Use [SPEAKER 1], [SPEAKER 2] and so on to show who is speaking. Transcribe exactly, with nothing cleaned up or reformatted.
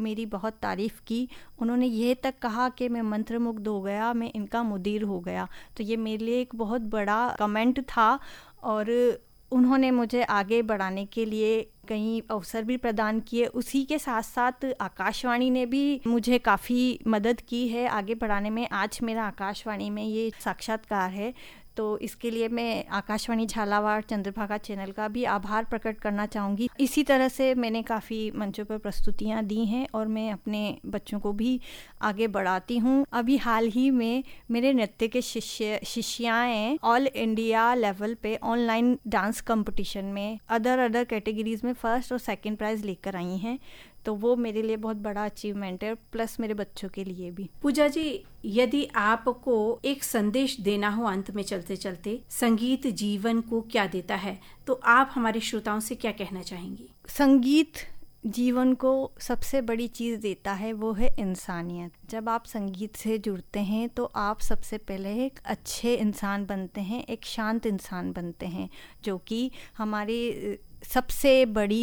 [SPEAKER 1] मेरी बहुत तारीफ़ की। उन्होंने ये तक कहा कि मैं मंत्रमुग्ध हो गया, मैं इनका मुदीर हो गया। तो ये मेरे लिए एक बहुत बड़ा कमेंट था और उन्होंने मुझे आगे बढ़ाने के लिए कई अवसर भी प्रदान किए। उसी के साथ साथ आकाशवाणी ने भी मुझे काफ़ी मदद की है आगे बढ़ाने में। आज मेरा आकाशवाणी में ये साक्षात्कार है, तो इसके लिए मैं आकाशवाणी झालावाड़ चंद्रभागा चैनल का भी आभार प्रकट करना चाहूँगी। इसी तरह से मैंने काफ़ी मंचों पर प्रस्तुतियाँ दी हैं और मैं अपने बच्चों को भी आगे बढ़ाती हूँ। अभी हाल ही में मेरे नृत्य के शिष्य शिष्याएँ ऑल इंडिया लेवल पे ऑनलाइन डांस कंपटीशन में अदर अदर कैटेगरीज में फर्स्ट और सेकंड प्राइज़ लेकर आई हैं, तो वो मेरे लिए बहुत बड़ा अचीवमेंट है, प्लस मेरे बच्चों के लिए भी।
[SPEAKER 2] पूजा जी, यदि आपको एक संदेश देना हो अंत में चलते चलते, संगीत जीवन को क्या देता है, तो आप हमारे श्रोताओं से क्या कहना चाहेंगी?
[SPEAKER 1] संगीत जीवन को सबसे बड़ी चीज़ देता है, वो है इंसानियत। जब आप संगीत से जुड़ते हैं तो आप सबसे पहले एक अच्छे इंसान बनते हैं, एक शांत इंसान बनते हैं, जो कि हमारी सबसे बड़ी